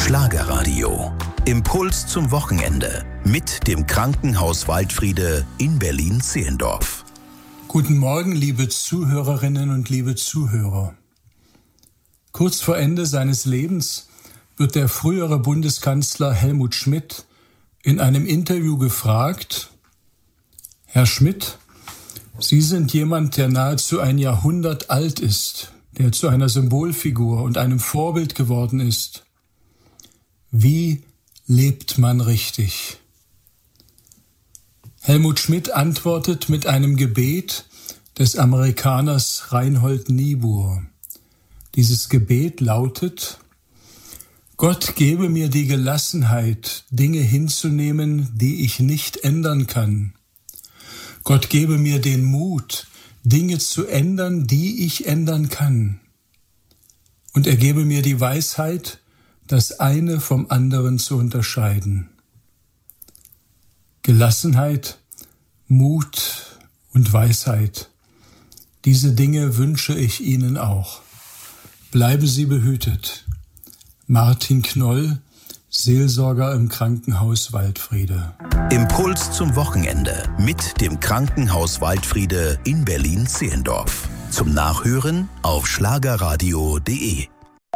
Schlagerradio. Impuls zum Wochenende mit dem Krankenhaus Waldfriede in Berlin-Zehlendorf. Guten Morgen, liebe Zuhörerinnen und liebe Zuhörer. Kurz vor Ende seines Lebens wird der frühere Bundeskanzler Helmut Schmidt in einem Interview gefragt: Herr Schmidt, Sie sind jemand, der nahezu ein Jahrhundert alt ist, der zu einer Symbolfigur und einem Vorbild geworden ist. Wie lebt man richtig? Helmut Schmidt antwortet mit einem Gebet des Amerikaners Reinhold Niebuhr. Dieses Gebet lautet: Gott gebe mir die Gelassenheit, Dinge hinzunehmen, die ich nicht ändern kann. Gott gebe mir den Mut, Dinge zu ändern, die ich ändern kann. Und er gebe mir die Weisheit, das eine vom anderen zu unterscheiden. Gelassenheit, Mut und Weisheit. Diese Dinge wünsche ich Ihnen auch. Bleiben Sie behütet. Martin Knoll, Seelsorger im Krankenhaus Waldfriede. Impuls zum Wochenende mit dem Krankenhaus Waldfriede in Berlin-Zehlendorf. Zum Nachhören auf schlagerradio.de.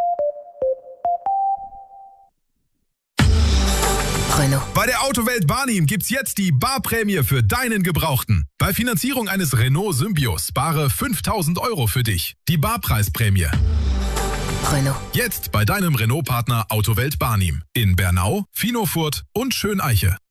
Bei der Autowelt Barnim gibt's jetzt die Barprämie für deinen Gebrauchten. Bei Finanzierung eines Renault Symbio spare 5.000 € für dich. Die Barpreisprämie. Renault. Jetzt bei deinem Renault-Partner Autowelt Barnim. In Bernau, Finofurt und Schöneiche.